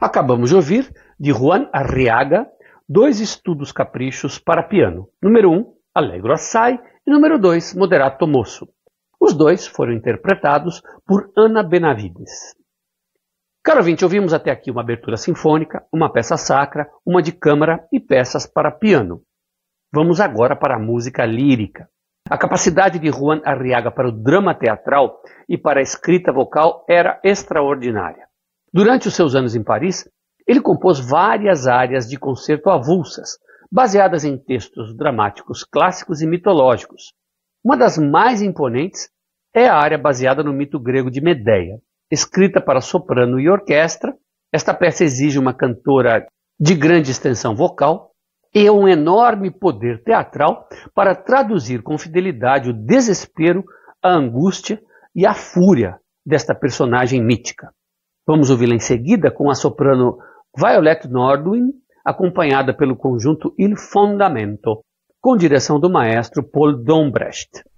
Acabamos de ouvir, de Juan Arriaga, 2 estudos caprichos para piano. Número 1, Allegro assai, e número 2, Moderato mosso. Os 2 foram interpretados por Ana Benavides. Caro ouvinte, ouvimos até aqui uma abertura sinfônica, uma peça sacra, uma de câmara e peças para piano. Vamos agora para a música lírica. A capacidade de Juan Arriaga para o drama teatral e para a escrita vocal era extraordinária. Durante os seus anos em Paris, ele compôs várias áreas de concerto avulsas, baseadas em textos dramáticos clássicos e mitológicos. Uma das mais imponentes é a área baseada no mito grego de Medeia. Escrita para soprano e orquestra, esta peça exige uma cantora de grande extensão vocal e um enorme poder teatral para traduzir com fidelidade o desespero, a angústia e a fúria desta personagem mítica. Vamos ouvi-la em seguida com a soprano Violet Nordwin, acompanhada pelo conjunto Il Fondamento, com direção do maestro Paul Dombrecht.